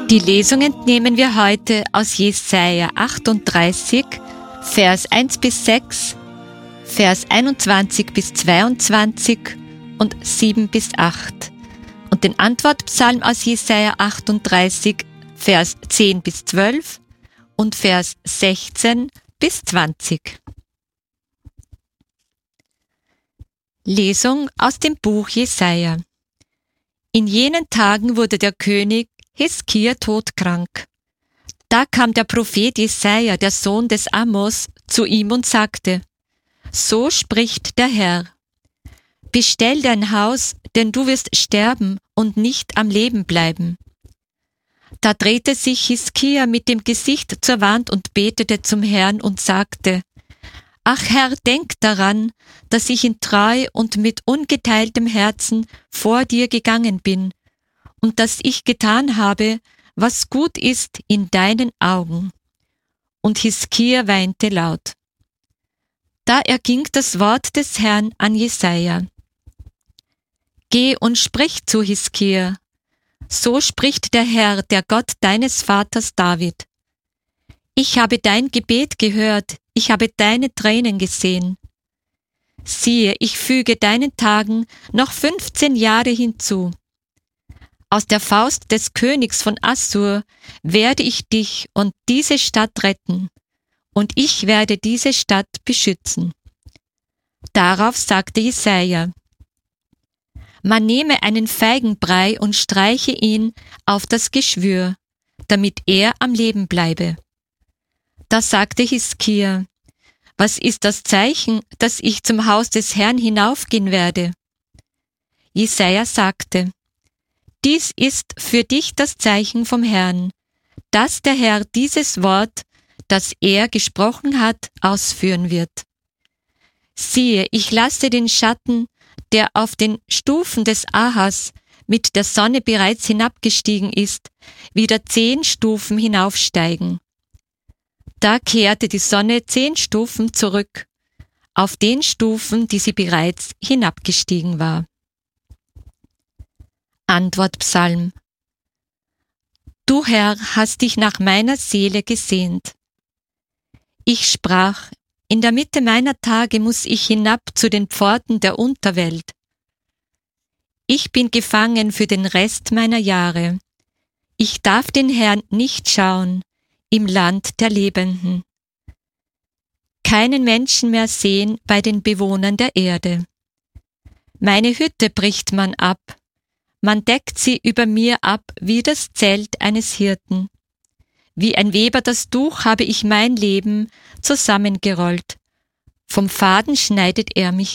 Die Lesung entnehmen wir heute aus Jesaja 38, Vers 1 bis 6, Vers 21 bis 22 und 7 bis 8 und den Antwortpsalm aus Jesaja 38, Vers 10 bis 12 und Vers 16 bis 20. Lesung aus dem Buch Jesaja. In jenen Tagen wurde der König Hiskia todkrank. Da kam der Prophet Jesaja, der Sohn des Amos, zu ihm und sagte: So spricht der Herr: Bestell dein Haus, denn du wirst sterben und nicht am Leben bleiben. Da drehte sich Hiskia mit dem Gesicht zur Wand und betete zum Herrn und sagte: Ach Herr, denk daran, dass ich in Treu und mit ungeteiltem Herzen vor dir gegangen bin und dass ich getan habe, was gut ist in deinen Augen. Und Hiskia weinte laut. Da erging das Wort des Herrn an Jesaja: Geh und sprich zu Hiskia. So spricht der Herr, der Gott deines Vaters David. Ich habe dein Gebet gehört, ich habe deine Tränen gesehen. Siehe, ich füge deinen Tagen noch 15 Jahre hinzu. Aus der Faust des Königs von Assur werde ich dich und diese Stadt retten, und ich werde diese Stadt beschützen. Darauf sagte Jesaja: Man nehme einen Feigenbrei und streiche ihn auf das Geschwür, damit er am Leben bleibe. Da sagte Hiskia: Was ist das Zeichen, dass ich zum Haus des Herrn hinaufgehen werde? Jesaja sagte: Dies ist für dich das Zeichen vom Herrn, dass der Herr dieses Wort, das er gesprochen hat, ausführen wird. Siehe, ich lasse den Schatten, der auf den Stufen des Ahas mit der Sonne bereits hinabgestiegen ist, wieder 10 Stufen hinaufsteigen. Da kehrte die Sonne 10 Stufen zurück, auf den Stufen, die sie bereits hinabgestiegen war. Antwortpsalm. Du Herr hast dich nach meiner Seele gesehnt. Ich sprach: In der Mitte meiner Tage muss ich hinab zu den Pforten der Unterwelt. Ich bin gefangen für den Rest meiner Jahre. Ich darf den Herrn nicht schauen im Land der Lebenden. Keinen Menschen mehr sehen bei den Bewohnern der Erde. Meine Hütte bricht man ab. Man deckt sie über mir ab wie das Zelt eines Hirten. Wie ein Weber das Tuch habe ich mein Leben zusammengerollt. Vom Faden schneidet er mich